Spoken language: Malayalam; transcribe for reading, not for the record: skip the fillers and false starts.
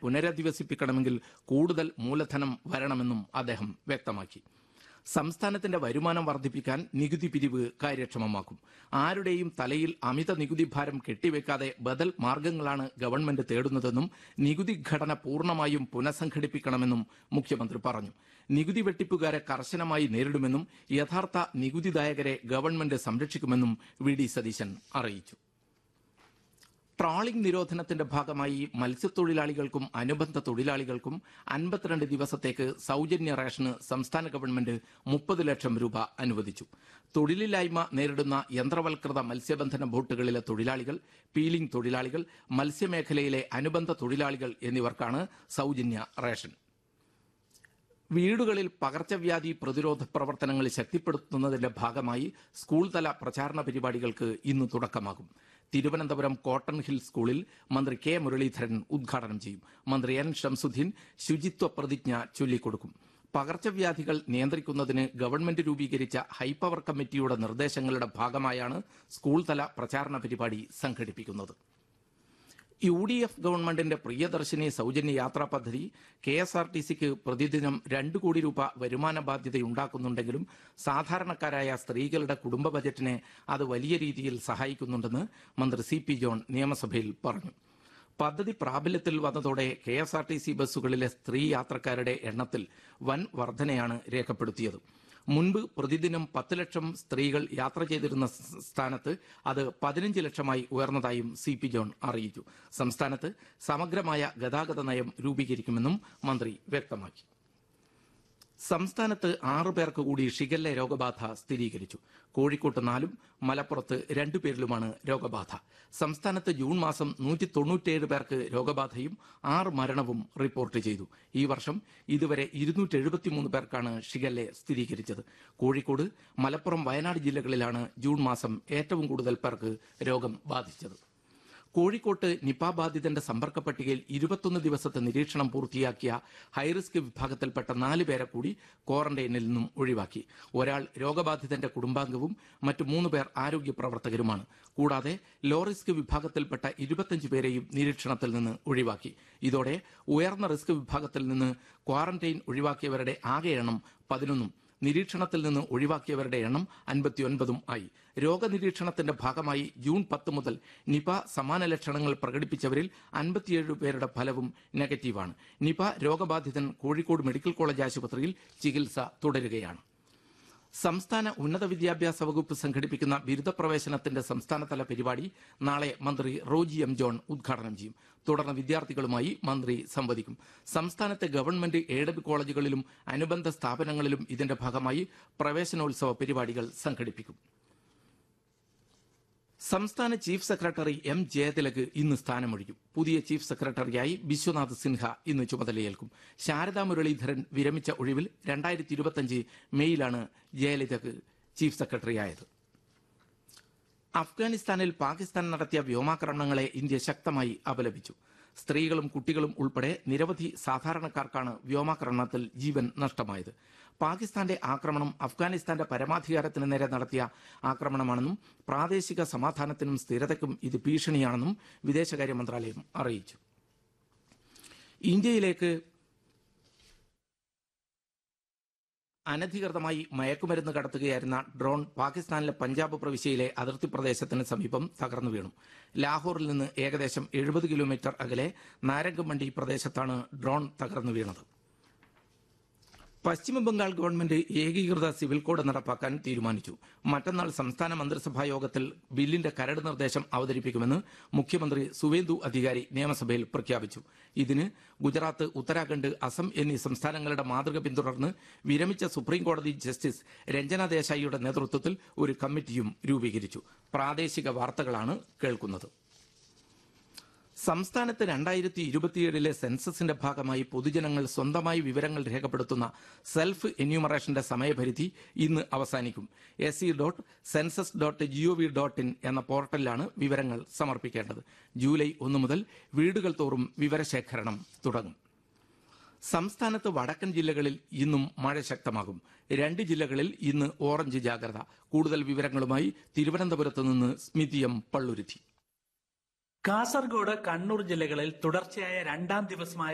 പുനരധിവസിപ്പിക്കണമെങ്കിൽ കൂടുതൽ മൂലധനം വരണമെന്നും അദ്ദേഹം വ്യക്തമാക്കി. സംസ്ഥാനത്തിന്റെ വരുമാനം വർദ്ധിപ്പിക്കാൻ നികുതി പിരിവ് കാര്യക്ഷമമാക്കും. ആരുടെയും തലയിൽ അമിത നികുതി ഭാരം കെട്ടിവെക്കാതെ ബദൽ മാർഗങ്ങളാണ് ഗവൺമെന്റ് തേടുന്നതെന്നും നികുതി ഘടന പൂർണ്ണമായും പുനഃസംഘടിപ്പിക്കണമെന്നും മുഖ്യമന്ത്രി പറഞ്ഞു. നികുതി വെട്ടിപ്പുകാരെ കർശനമായി നേരിടുമെന്നും യഥാർത്ഥ നികുതിദായകരെ ഗവൺമെന്റ് സംരക്ഷിക്കുമെന്നും വി ഡി സതീശൻ അറിയിച്ചു. ട്രോളിംഗ് നിരോധനത്തിന്റെ ഭാഗമായി മത്സ്യത്തൊഴിലാളികൾക്കും അനുബന്ധ തൊഴിലാളികൾക്കും 52 ദിവസത്തേക്ക് സൌജന്യ റേഷന് സംസ്ഥാന ഗവൺമെന്റ് 30 ലക്ഷം രൂപ അനുവദിച്ചു. തൊഴിലില്ലായ്മ നേരിടുന്ന യന്ത്രവൽകൃത മത്സ്യബന്ധന ബോട്ടുകളിലെ തൊഴിലാളികൾ, പീലിംഗ് തൊഴിലാളികൾ, മത്സ്യമേഖലയിലെ അനുബന്ധ തൊഴിലാളികൾ എന്നിവർക്കാണ് സൌജന്യ റേഷൻ. വീടുകളിൽ പകർച്ചവ്യാധി പ്രതിരോധ പ്രവർത്തനങ്ങൾ ശക്തിപ്പെടുത്തുന്നതിന്റെ ഭാഗമായി സ്കൂൾ തല പ്രചാരണ പരിപാടികൾക്ക് ഇന്ന് തുടക്കമാകും. തിരുവനന്തപുരം കോട്ടൺ ഹിൽ സ്കൂളിൽ മന്ത്രി കെ മുരളീധരൻ ഉദ്ഘാടനം ചെയ്യും. മന്ത്രി എൻ ഷംസുദ്ദീൻ ശുചിത്വ പ്രതിജ്ഞ ചൊല്ലിക്കൊടുക്കും. പകർച്ചവ്യാധികൾ നിയന്ത്രിക്കുന്നതിന് ഗവൺമെന്റ് രൂപീകരിച്ച ഹൈപ്പവർ കമ്മിറ്റിയുടെ നിർദ്ദേശങ്ങളുടെ ഭാഗമായാണ് സ്കൂൾ തല പ്രചാരണ പരിപാടി സംഘടിപ്പിക്കുന്നത്. UDF ഗവൺമെന്റിന്റെ പ്രിയദർശിനി സൌജന്യ യാത്രാ പദ്ധതി KSRTCക്ക് പ്രതിദിനം 2 കോടി രൂപ വരുമാന ബാധ്യതയുണ്ടാക്കുന്നുണ്ടെങ്കിലും സാധാരണക്കാരായ സ്ത്രീകളുടെ കുടുംബ ബജറ്റിനെ അത് വലിയ രീതിയിൽ സഹായിക്കുന്നുണ്ടെന്ന് മന്ത്രി CP ജോൺ നിയമസഭയിൽ പറഞ്ഞു. പദ്ധതി പ്രാബല്യത്തിൽ വന്നതോടെ KSRTC ബസ്സുകളിലെ സ്ത്രീ യാത്രക്കാരുടെ എണ്ണത്തിൽ വൻ വർധനയാണ് രേഖപ്പെടുത്തിയത്. മുൻപ് പ്രതിദിനം 10 ലക്ഷം സ്ത്രീകൾ യാത്ര ചെയ്തിരുന്ന സ്ഥാനത്ത് അത് 15 ലക്ഷമായി ഉയർന്നതായും CP ജോൺ അറിയിച്ചു. സംസ്ഥാനത്ത് സമഗ്രമായ ഗതാഗത നയം രൂപീകരിക്കുമെന്നും മന്ത്രി വ്യക്തമാക്കി. സംസ്ഥാനത്ത് 6 പേർക്ക് കൂടി ഷിഗല്ല രോഗബാധ സ്ഥിരീകരിച്ചു. കോഴിക്കോട്ട് 4 മലപ്പുറത്ത് 2 പേരിലുമാണ് രോഗബാധ. സംസ്ഥാനത്ത് ജൂൺ മാസം 197 പേർക്ക് രോഗബാധയും 6 മരണവും റിപ്പോർട്ട് ചെയ്തു. ഈ വർഷം ഇതുവരെ 273 പേർക്കാണ് ഷിഗല്ല സ്ഥിരീകരിച്ചത്. കോഴിക്കോട്, മലപ്പുറം, വയനാട് ജില്ലകളിലാണ് ജൂൺ മാസം ഏറ്റവും കൂടുതൽ പേർക്ക് രോഗം ബാധിച്ചത്. കോഴിക്കോട്ട് നിപ ബാധിതന്റെ സമ്പർക്ക പട്ടികയിൽ 21 ദിവസത്തെ നിരീക്ഷണം പൂർത്തിയാക്കിയ ഹൈറിസ്ക് വിഭാഗത്തിൽപ്പെട്ട 4 പേരെ കൂടി ക്വാറന്റൈനിൽ നിന്നും ഒഴിവാക്കി. ഒരാൾ രോഗബാധിതന്റെ കുടുംബാംഗവും മറ്റു 3 പേർ ആരോഗ്യ പ്രവർത്തകരുമാണ്. കൂടാതെ ലോ റിസ്ക് വിഭാഗത്തിൽപ്പെട്ട 25 പേരെയും നിരീക്ഷണത്തിൽ നിന്ന് ഒഴിവാക്കി. ഇതോടെ ഉയർന്ന റിസ്ക് വിഭാഗത്തിൽ നിന്ന് ക്വാറന്റൈൻ ഒഴിവാക്കിയവരുടെ ആകെ എണ്ണം 11 നിരീക്ഷണത്തിൽ നിന്ന് ഒഴിവാക്കിയവരുടെ എണ്ണം 59 ആയി. രോഗനിരീക്ഷണത്തിന്റെ ഭാഗമായി ജൂൺ 10 മുതൽ നിപ സമാന ലക്ഷണങ്ങൾ പ്രകടിപ്പിച്ചവരിൽ 57 പേരുടെ ഫലവും നെഗറ്റീവാണ്. നിപ രോഗബാധിതൻ കോഴിക്കോട് മെഡിക്കൽ കോളേജ് ആശുപത്രിയിൽ ചികിത്സ തുടരുകയാണ്. സംസ്ഥാന ഉന്നത വിദ്യാഭ്യാസ വകുപ്പ് സംഘടിപ്പിക്കുന്ന ബിരുദ പ്രവേശനത്തിന്റെ സംസ്ഥാനതല പരിപാടി നാളെ മന്ത്രി റോജി എം ജോൺ ഉദ്ഘാടനം ചെയ്യും. തുടർന്ന് വിദ്യാർത്ഥികളുമായി മന്ത്രി സംവദിക്കും. സംസ്ഥാനത്തെ ഗവൺമെന്റ് എയ്ഡഡ് കോളേജുകളിലും അനുബന്ധ സ്ഥാപനങ്ങളിലും ഇതിന്റെ ഭാഗമായി പ്രവേശനോത്സവ പരിപാടികൾ സംഘടിപ്പിക്കും. സംസ്ഥാന ചീഫ് സെക്രട്ടറി M. ജയതിലക് ഇന്ന് സ്ഥാനമൊഴിക്കും. പുതിയ ചീഫ് സെക്രട്ടറിയായി ബിശ്വനാഥ് സിൻഹ ഇന്ന് ചുമതലയേൽക്കും. ശാരദാ മുരളീധരൻ വിരമിച്ച ഒഴിവിൽ 2025 മെയ്യിലാണ് ജയലളിതക്ക് ചീഫ് സെക്രട്ടറിയായത്. അഫ്ഗാനിസ്ഥാനിൽ പാകിസ്ഥാൻ നടത്തിയ വ്യോമാക്രമണങ്ങളെ ഇന്ത്യ ശക്തമായി അപലപിച്ചു. സ്ത്രീകളും കുട്ടികളും ഉൾപ്പെടെ നിരവധി സാധാരണക്കാർക്കാണ് വ്യോമാക്രമണത്തിൽ ജീവൻ നഷ്ടമായത്. പാകിസ്ഥാന്റെ ആക്രമണം അഫ്ഗാനിസ്ഥാന്റെ പരമാധികാരത്തിന് നേരെ നടത്തിയ ആക്രമണമാണെന്നും പ്രാദേശിക സമാധാനത്തിനും സ്ഥിരതയ്ക്കും ഇത് ഭീഷണിയാണെന്നും വിദേശകാര്യ മന്ത്രാലയം അറിയിച്ചു. ഇന്ത്യയിലേക്ക് അനധികൃതമായി മയക്കുമരുന്ന് കടത്തുകയായിരുന്ന ഡ്രോൺ പാകിസ്ഥാനിലെ പഞ്ചാബ് പ്രവിശ്യയിലെ അതിർത്തി പ്രദേശത്തിന് സമീപം തകർന്നു വീണു. ലാഹോറിൽ നിന്ന് ഏകദേശം 70 കിലോമീറ്റർ അകലെ നാരംഗമണ്ഡി പ്രദേശത്താണ് ഡ്രോൺ തകർന്നു വീണത്. പശ്ചിമബംഗാൾ ഗവൺമെന്റ് ഏകീകൃത സിവിൽ കോഡ് നടപ്പാക്കാൻ തീരുമാനിച്ചു. മറ്റന്നാൾ സംസ്ഥാന മന്ത്രിസഭാ യോഗത്തിൽ ബില്ലിന്റെ കരട് നിർദ്ദേശം അവതരിപ്പിക്കുമെന്ന് മുഖ്യമന്ത്രി സുവേന്ദു അധികാരി നിയമസഭയിൽ പ്രഖ്യാപിച്ചു. ഇതിന് ഗുജറാത്ത്, ഉത്തരാഖണ്ഡ്, അസം എന്നീ സംസ്ഥാനങ്ങളുടെ മാതൃക പിന്തുടർന്ന് വിരമിച്ച സുപ്രീംകോടതി ജസ്റ്റിസ് രഞ്ജന ദേശായിയുടെ നേതൃത്വത്തിൽ ഒരു കമ്മിറ്റിയും രൂപീകരിച്ചു. പ്രാദേശിക വാർത്തകളാണ് കേൾക്കുന്നത്. സംസ്ഥാനത്ത് 2027 സെൻസസിന്റെ ഭാഗമായി പൊതുജനങ്ങൾ സ്വന്തമായി വിവരങ്ങൾ രേഖപ്പെടുത്തുന്ന സെൽഫ് എന്യൂമറേഷന്റെ സമയപരിധി ഇന്ന് അവസാനിക്കും. se.census.gov.in എന്ന പോർട്ടലിലാണ് വിവരങ്ങൾ സമർപ്പിക്കേണ്ടത്. ജൂലൈ 1 മുതൽ വീടുകൾ തോറും വിവരശേഖരണം തുടങ്ങും. സംസ്ഥാനത്ത് വടക്കൻ ജില്ലകളിൽ ഇന്നും മഴ ശക്തമാകും. 2 ജില്ലകളിൽ ഇന്ന് ഓറഞ്ച് ജാഗ്രത. കൂടുതൽ വിവരങ്ങളുമായി തിരുവനന്തപുരത്ത് നിന്ന് സ്മിതി എം പള്ളുരുത്തി. കാസർഗോഡ്, കണ്ണൂർ ജില്ലകളിൽ തുടർച്ചയായ 2ാം ദിവസമായ